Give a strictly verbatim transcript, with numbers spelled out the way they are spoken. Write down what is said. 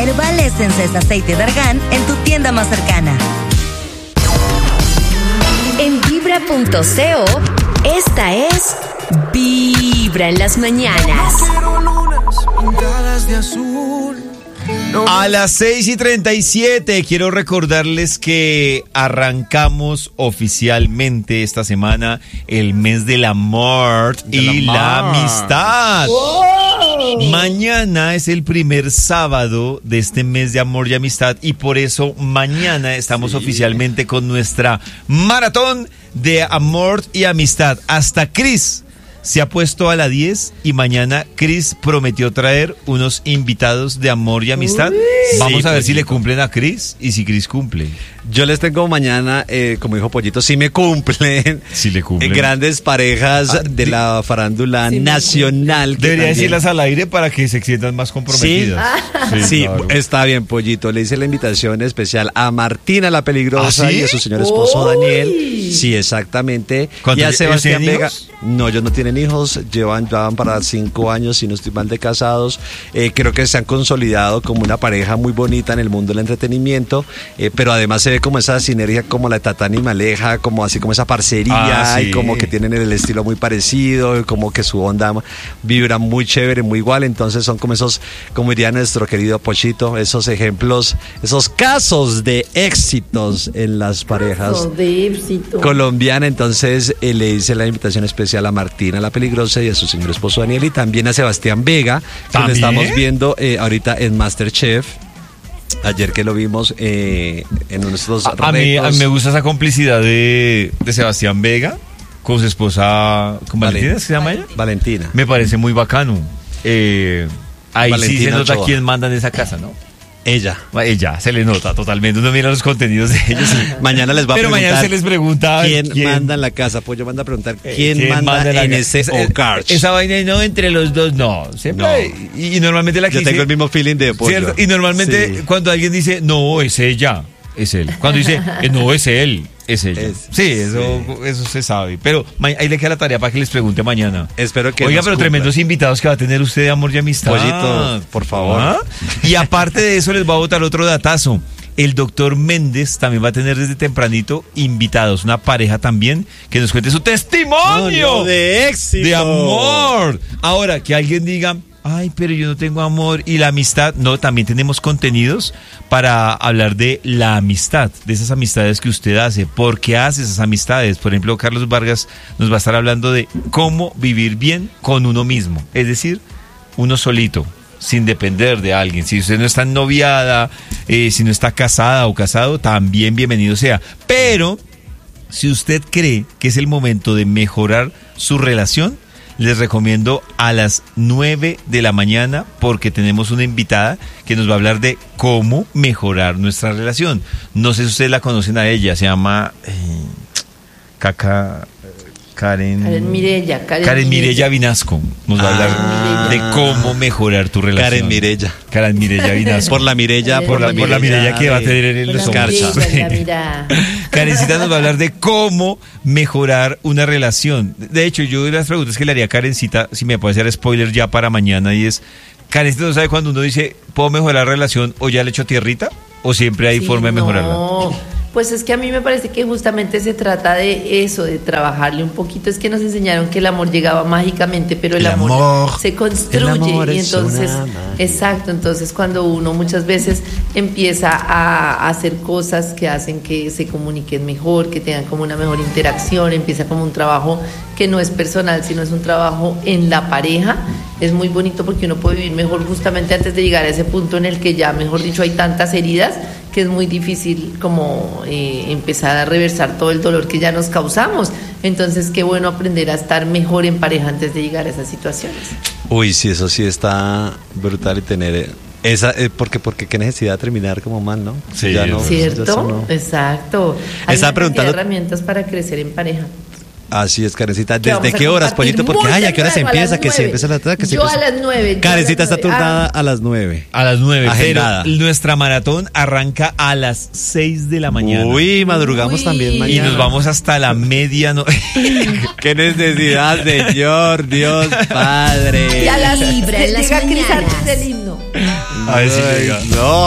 Herbal Essence es aceite de argán en tu tienda más cercana. En vibra punto co, esta es Vibra en las mañanas. A las seis y treinta y siete quiero recordarles que arrancamos oficialmente esta semana el mes del amor de y la, la amistad. ¡Wow! Mañana es el primer sábado de este mes de amor y amistad y por eso mañana estamos sí. oficialmente con nuestra maratón de amor y amistad. Hasta Cris se ha puesto a la diez y mañana Cris prometió traer unos invitados de amor y amistad. Uy, Vamos sí, a ver Pollito. Si le cumplen a Cris y si Cris cumple. Yo les tengo mañana, eh, como dijo Pollito, si me cumplen. Si le cumplen. Grandes parejas ah, de la farándula sí, nacional. Debería también... decirlas al aire para que se sientan más comprometidas. Sí, sí, sí claro. Está bien, Pollito. Le hice la invitación especial a Martina la Peligrosa ¿Ah, sí? y a su señor esposo Uy. Daniel. Sí, exactamente. Y a Sebastián Vega. Hijos? No, ellos no tienen hijos. Llevan, llevan para cinco años, si no estoy mal, de casados. Eh, creo que se han consolidado como una pareja muy bonita en el mundo del entretenimiento. Eh, pero además se ve como esa sinergia, como la de Tatán y Maleja, como así como esa parcería ah, sí. y como que tienen el estilo muy parecido, como que su onda vibra muy chévere, muy igual. Entonces son como esos, como diría nuestro querido Pochito, esos ejemplos, esos casos de éxitos en las parejas de colombianas. Entonces eh, le hice la invitación especial a Martina la Peligrosa y a su señor esposo Daniel y también a Sebastián Vega, que lo estamos viendo eh, ahorita en MasterChef. Ayer que lo vimos eh, en nuestros a, a, mí, a mí me gusta esa complicidad de, de Sebastián Vega con su esposa, ¿con Valentina Valent- se llama ella? Valentina. Me parece muy bacano. Eh, ahí Valentina sí se nota Ochoa. Quién manda en esa casa, ¿no? Ella. Ella, se le nota totalmente. Uno mira los contenidos de ellos. Y... Mañana les va a Pero preguntar. Pero mañana se les pregunta. ¿Quién, ¿quién manda en la casa? Pues yo mando a preguntar. ¿Quién, ¿quién manda, manda en la... ese es, Ocarch? Esa vaina no, entre los dos, no. Siempre. No. Hay, y, y normalmente la que Yo dice, tengo el mismo feeling de pollo. ¿cierto? Y normalmente sí. cuando alguien dice, no, es ella, es él. Cuando dice, no, es él. Es ella. Es, sí, eso, sí. eso se sabe. Pero ahí le queda la tarea para que les pregunte mañana. Espero que. Oiga, pero cumpla. Tremendos invitados que va a tener usted de amor y amistad. Pollito, por favor. ¿Ah? Y aparte de eso, les va a botar otro datazo. El doctor Méndez también va a tener desde tempranito invitados, una pareja también, que nos cuente su testimonio oh, no, de éxito. De amor. Ahora, que alguien diga, ay, pero yo no tengo amor y la amistad. No, también tenemos contenidos para hablar de la amistad, de esas amistades que usted hace, por qué hace esas amistades. Por ejemplo, Carlos Vargas nos va a estar hablando de cómo vivir bien con uno mismo, es decir, uno solito, sin depender de alguien. Si usted no está noviada, eh, si no está casada o casado, también bienvenido sea. Pero si usted cree que es el momento de mejorar su relación, les recomiendo a las nueve de la mañana porque tenemos una invitada que nos va a hablar de cómo mejorar nuestra relación. No sé si ustedes la conocen a ella, se llama eh, Caca... Karen, Karen Mirella. Karen, Karen Mirella Vinasco nos va ah, a hablar de cómo mejorar tu relación. Karen Mirella. Karen Mirella Vinasco. Por la Mirella, por, por la, la por la Mirella que va a tener en el escarcha. Karencita nos va a hablar de cómo mejorar una relación. De hecho, yo de las preguntas que le haría a Karencita, si me puede hacer spoiler ya para mañana, y es, Karencita no sabe cuando uno dice, ¿puedo mejorar la relación o ya le echo tierrita? ¿O siempre hay sí, forma de mejorarla? No. Pues es que a mí me parece que justamente se trata de eso, de trabajarle un poquito. Es que nos enseñaron que el amor llegaba mágicamente, pero el, el amor, amor se construye. Amor y entonces, exacto, entonces cuando uno muchas veces empieza a hacer cosas que hacen que se comuniquen mejor, que tengan como una mejor interacción, empieza como un trabajo que no es personal, sino es un trabajo en la pareja. Es muy bonito porque uno puede vivir mejor justamente antes de llegar a ese punto en el que ya, mejor dicho, hay tantas heridas que es muy difícil como eh, empezar a reversar todo el dolor que ya nos causamos. Entonces, qué bueno aprender a estar mejor en pareja antes de llegar a esas situaciones. Uy, sí, eso sí está brutal y tener esa, eh, porque, porque qué necesidad de terminar como mal, ¿no? Sí, ya no, ¿cierto? No. Exacto. Hay Estaba preguntando herramientas para crecer en pareja. Así es, Karencita. ¿Desde qué horas, Pollito? Porque, ay, ¿a qué hora se empieza? Que se empieza la tarde. Yo a las nueve. Karencita está turnada a las nueve. A las nueve. Agendada. Pero nuestra maratón arranca a las seis de la mañana. Uy, madrugamos Uy. también mañana. Y nos vamos hasta la medianoche. Qué necesidad, Señor, Dios Padre. Y a las Vibra en las llega Cris mañanas. antes del himno. A ver si llega. No.